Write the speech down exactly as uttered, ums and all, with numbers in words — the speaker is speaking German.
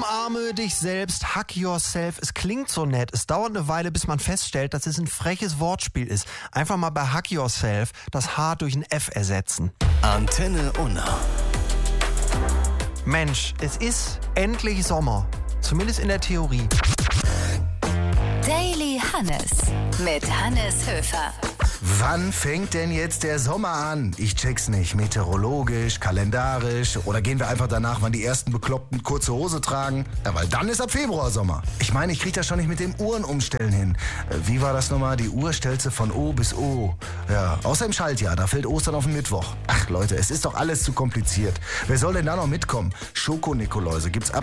Umarme dich selbst, hug yourself. Es klingt so nett. Es dauert eine Weile, bis man feststellt, dass es ein freches Wortspiel ist. Einfach mal bei hug yourself das H durch ein F ersetzen. Antenne Unna. Mensch, es ist endlich Sommer. Zumindest in der Theorie. Daily Hannes mit Hannes Höfer. Wann fängt denn jetzt der Sommer an? Ich check's nicht. Meteorologisch, kalendarisch oder gehen wir einfach danach, wann die ersten Bekloppten kurze Hose tragen? Ja, weil dann ist ab Februar Sommer. Ich meine, ich krieg das schon nicht mit dem Uhrenumstellen hin. Wie war das nochmal? Die Uhr stellt sie von O bis O. Ja, außer im Schaltjahr, da fällt Ostern auf den Mittwoch. Ach Leute, es ist doch alles zu kompliziert. Wer soll denn da noch mitkommen? Schoko-Nikoläuse gibt's ab